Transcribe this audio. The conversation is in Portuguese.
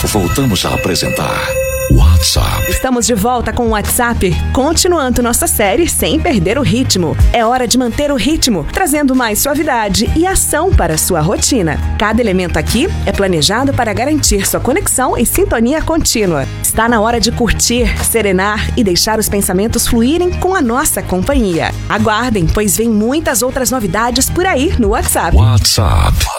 Voltamos a apresentar WhatsApp. Estamos de volta com o WhatsApp, continuando nossa série sem perder o ritmo. É hora de manter o ritmo, trazendo mais suavidade e ação para a sua rotina. Cada elemento aqui é planejado para garantir sua conexão e sintonia contínua. Está na hora de curtir, serenar e deixar os pensamentos fluírem com a nossa companhia. Aguardem, pois vem muitas outras novidades por aí no WhatsApp. WhatsApp.